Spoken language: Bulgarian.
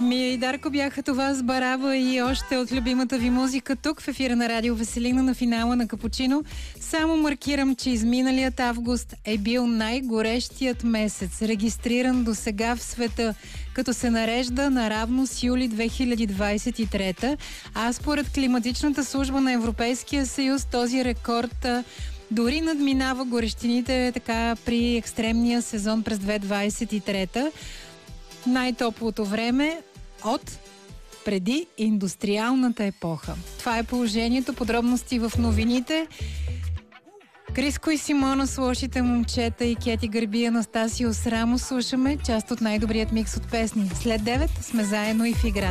Мия и Дарко бяха това с Бараба и още от любимата ви музика тук в ефира на Радио Веселина на финала на Капучино. Само маркирам, че изминалият август е бил най-горещият месец, регистриран до сега в света, като се нарежда наравно с юли 2023. А според климатичната служба на Европейския съюз този рекорд дори надминава горещините така при екстремния сезон през 2023. Най-топлото време от преди индустриалната епоха. Това е положението. Подробности в новините. Криско и Симона с лошите момчета и Кети Гърби, Анастасио Срамо слушаме част от най-добрият микс от песни. След 9 сме заедно и в игра.